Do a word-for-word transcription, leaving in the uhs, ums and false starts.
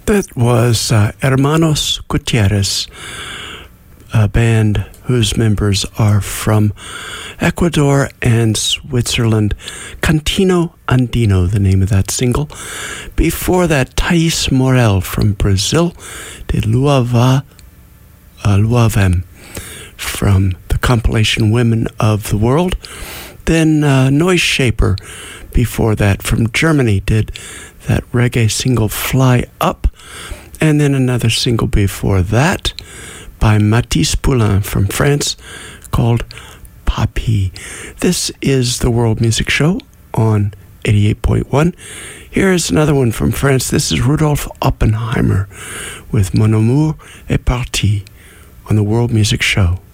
That was uh, Hermanos Gutierrez, a band whose members are from Ecuador and Switzerland. Cantino Andino, the name of that single. Before that, Thais Morel from Brazil did Lua Va, uh, Lua Vem from the compilation Women of the World. Then uh, Noise Shaper, before that, from Germany, did that reggae single Fly Up. And then another single before that by Mathis Poulain from France called Papi. This is the World Music Show on eighty-eight point one. Here is another one from France. This is Rudolf Oppenheimer with Mon Amour est parti on the World Music Show.